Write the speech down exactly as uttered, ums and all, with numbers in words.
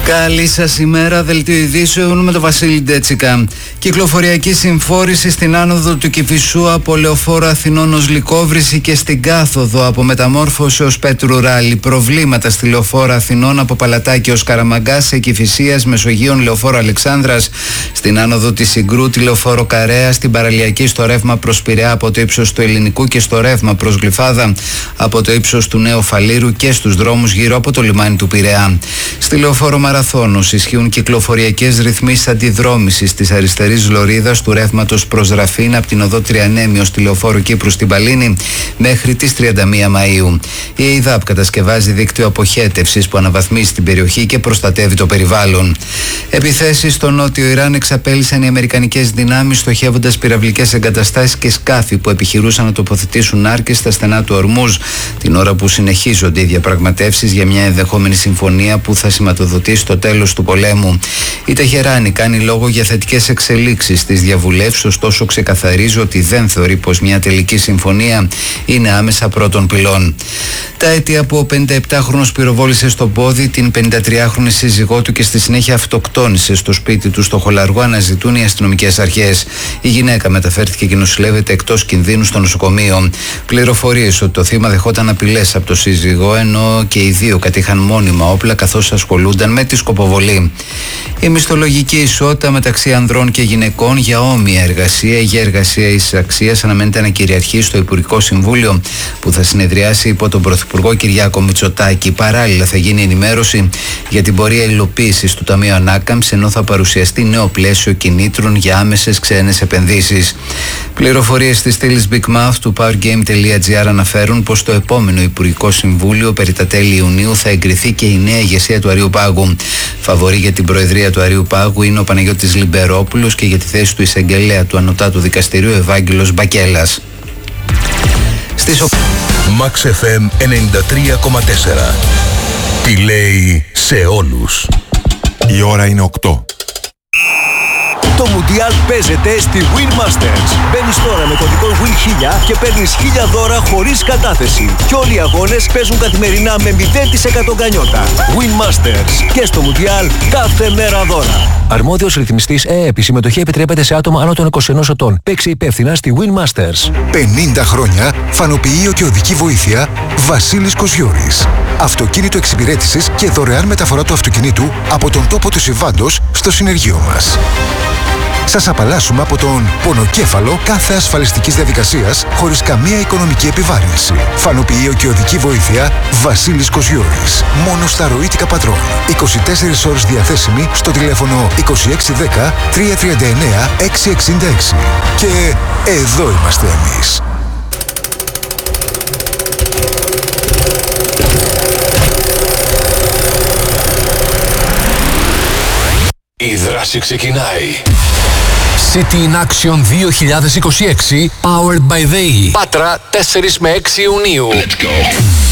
Καλή σας ημέρα, δελτίο ειδήσεων με τον Βασίλη Ντέτσικα. Κυκλοφοριακή συμφόρηση στην άνοδο του Κηφισού από Λεωφόρο Αθηνών ως Λυκόβρηση και στην κάθοδο από Μεταμόρφωση ως Πέτρου Ράλι. Προβλήματα στη Λεωφόρο Αθηνών από Παλατάκι ως Καραμαγκά, σε Κηφισίας, Μεσογείων, Λεωφόρο Αλεξάνδρας, στην άνοδο της Συγκρού, τη Λεωφόρο Καρέα, στην Παραλιακή στο ρεύμα προς Πειραιά από το ύψος του Ελληνικού και στο ρεύμα προς Γλυφάδα από το ύψος του Νέου Φαλήρου και στους δρόμους γύρω από το λιμάνι του Πειραιά. Στη Λεωφόρο Μαραθώνος ισχύουν κυκλοφοριακές ρυθμίσεις αντιδρόμησης της αριστερής λωρίδας του ρεύματος προς Ραφίνα από την οδό Τριανέμι ως τη Λεωφόρο Κύπρου στην Παλίνη μέχρι τις τριάντα μία Μαΐου. Η ΕΙΔΑΠ κατασκευάζει δίκτυο αποχέτευσης που αναβαθμίζει την περιοχή και προστατεύει το περιβάλλον. Επιθέσεις στο νότιο Ιράν εξαπέλυσαν οι αμερικανικές δυνάμεις στοχεύοντας πυραυλικές εγκαταστάσεις και σκάφη που επιχειρούσαν να τοποθετήσουν άρκες στα στενά του Ορμούζ, την ώρα που συνεχίζονται οι διαπραγματεύσεις για μια ενδεχόμενη συμφωνία που θα σηματοδοτήσει το τέλος του πολέμου. Η Τεχεράνη κάνει λόγο για θετικές εξελίξεις στις διαβουλεύσεις, ωστόσο ξεκαθαρίζει ότι δεν θεωρεί πως μια τελική συμφωνία είναι άμεσα πρώτων πυλών. Τα αίτια που ο πενηνταεπτάχρονος πυροβόλησε στο πόδι την πενηντατριάχρονη σύζυγό του και στη συνέχεια αυτοκτόνησε στο σπίτι του στο Χολαργό αναζητούν οι αστυνομικές αρχές. Η γυναίκα μεταφέρθηκε και νοσηλεύεται εκτός κινδύνου στο νοσοκομείο. Πληροφορίες ότι το θύμα δεχόταν απειλές από το σύζυγό, ενώ και οι δύο κατήχαν μόνιμα όπλα καθώς ασχολούνταν με τη σκοποβολή. Η μισθολογική ισότητα μεταξύ ανδρών και γυναικών για όμοια εργασία ή για εργασία ίσης αξίας αναμένεται να κυριαρχεί στο Υπουργικό Συμβούλιο που θα συνεδριάσει υπό τον Πρωθυπουργό Κυριάκο Μητσοτάκη. Παράλληλα θα γίνει ενημέρωση για την πορεία υλοποίησης του Ταμείου Ανάκαμψης, ενώ θα παρουσιαστεί νέο πλαίσιο κινήτρων για άμεσες ξένες επενδύσεις. Πληροφορίες στη στήλη Big Mouth του powergame.gr αναφέρουν πως το επόμενο Υπουργικό Συμβούλιο περί τα τέλη Ιουνίου θα εγκριθεί και η νέα ηγεσία του Αριού Πάγου. Φαβορί για την προεδρία του Αριού Πάγου είναι ο Παναγιώτης Λιμπερόπουλος και για τη θέση του εισαγγελέα του Ανωτάτου Δικαστηρίου Ευάγγελος Μπακέλας. Στις... Max εφ εμ ενενήντα τρία κόμμα τέσσερα. Τι λέει σε όλους. Η ώρα είναι οκτώ. Το Μουντιάλ παίζεται στη Win Masters. Μπαίνεις τώρα με κωδικό Win χίλια και παίρνεις χίλια δώρα χωρίς κατάθεση. Και όλοι οι αγώνες παίζουν καθημερινά με μηδέν τοις εκατό γκανιότα. Win Masters. Και στο Μουντιάλ κάθε μέρα δώρα. Αρμόδιος ρυθμιστής ΕΕΠ. Η συμμετοχή επιτρέπεται σε άτομα άνω των είκοσι ενός ετών. Παίξε υπεύθυνα στη Win Masters. πενήντα χρόνια φανοποιείο και οδική βοήθεια Βασίλης Κοζιώρης. Αυτοκίνητο εξυπηρέτησης και δωρεάν μεταφορά του αυτοκινήτου από τον τόπο του συμβάντος στο συνεργείο μας. Σας απαλλάσσουμε από τον πονοκέφαλο κάθε ασφαλιστικής διαδικασίας χωρίς καμία οικονομική επιβάρυνση. Φανοποιείο και οδική βοήθεια Βασίλης Κοζιώρης. Μόνο στα ροήτικα πατρών. είκοσι τέσσερις ώρες διαθέσιμη στο τηλέφωνο είκοσι έξι δέκα τριακόσια τριάντα εννέα εξακόσια εξήντα έξι. Και εδώ είμαστε εμείς. Η δράση ξεκινάει. City in Action δύο χιλιάδες είκοσι έξι Powered by ΔΕΗ. Πάτρα τέσσερις με έξι Ιουνίου. Let's go.